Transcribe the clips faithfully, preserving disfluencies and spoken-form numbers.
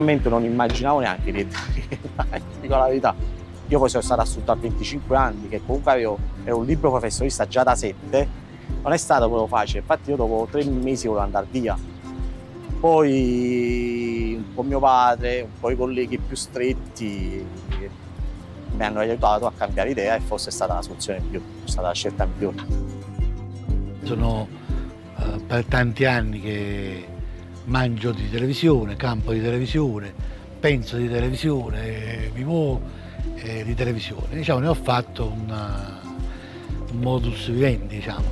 Non immaginavo neanche di entrare, dico la verità. Io poi sono stato assunto a venticinque anni, che comunque avevo, ero un libero professionista già da sette, non è stato proprio facile, infatti io dopo tre mesi volevo andare via. Poi un po' mio padre, un po' i colleghi più stretti mi hanno aiutato a cambiare idea e forse è stata la soluzione migliore, è stata la scelta migliore. Sono uh, per tanti anni che mangio di televisione, campo di televisione, penso di televisione, mi muovo eh, di televisione. Diciamo, ne ho fatto una, un modus vivendi, diciamo.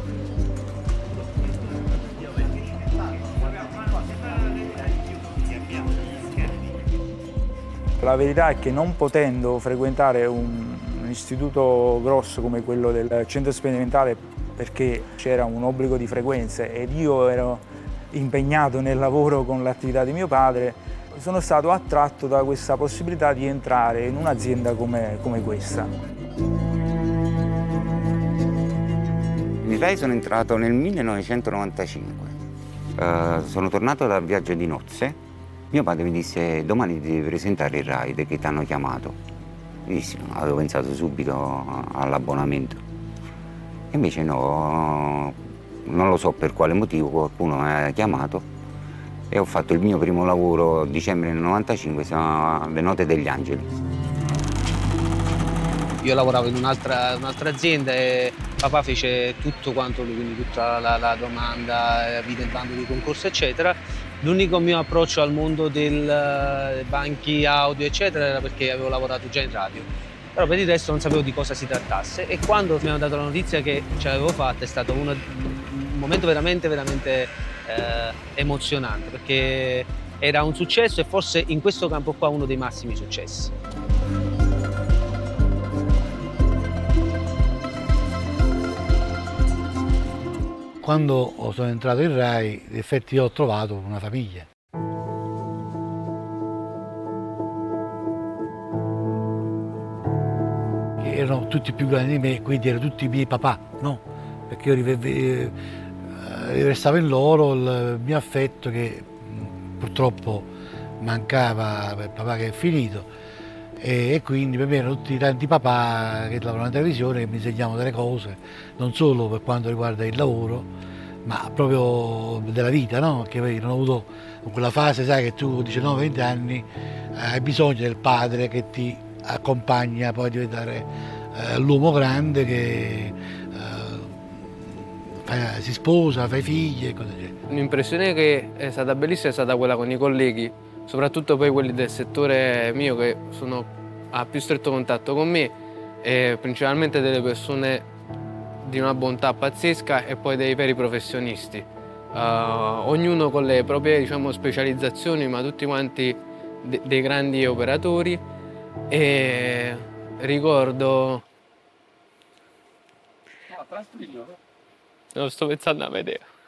La verità è che non potendo frequentare un, un istituto grosso come quello del centro sperimentale, perché c'era un obbligo di frequenze ed io ero impegnato nel lavoro con l'attività di mio padre, sono stato attratto da questa possibilità di entrare in un'azienda come, come questa. In R A I sono entrato nel millenovecentonovantacinque. Uh, sono tornato dal viaggio di nozze. Mio padre mi disse: domani ti devi presentare in R A I perché ti hanno chiamato. Io dissi, no, avevo pensato subito all'abbonamento. Invece no, non lo so per quale motivo, qualcuno mi ha chiamato e ho fatto il mio primo lavoro a dicembre del novantacinque, siamo alle Note degli Angeli. Io lavoravo in un'altra, un'altra azienda e papà fece tutto quanto lui, quindi tutta la, la domanda, vide il bando di concorso, eccetera. L'unico mio approccio al mondo del banchi audio, eccetera, era perché avevo lavorato già in radio. Però per il resto non sapevo di cosa si trattasse e quando mi hanno dato la notizia che ce l'avevo fatta è stato uno, un momento veramente, veramente eh, emozionante, perché era un successo e forse in questo campo qua uno dei massimi successi. Quando sono entrato in R A I, in effetti io ho trovato una famiglia. Erano tutti più grandi di me, quindi erano tutti i miei papà, no? Perché io riversavo in loro il mio affetto che purtroppo mancava per papà che è finito e, e quindi per me erano tutti tanti papà che lavoravano in televisione che mi insegnavano delle cose, non solo per quanto riguarda il lavoro, ma proprio della vita, no? Perché poi non ho avuto quella fase, sai, che tu a diciannove venti anni hai bisogno del padre che ti accompagna poi a diventare eh, l'uomo grande che eh, fa, si sposa, fa i figli e cose così. Un'impressione che è stata bellissima è stata quella con i colleghi, soprattutto poi quelli del settore mio che sono a più stretto contatto con me, e principalmente delle persone di una bontà pazzesca e poi dei veri professionisti. Uh, ognuno con le proprie, diciamo, specializzazioni, ma tutti quanti de dei grandi operatori. E ricordo... No, sto pensando a vedere.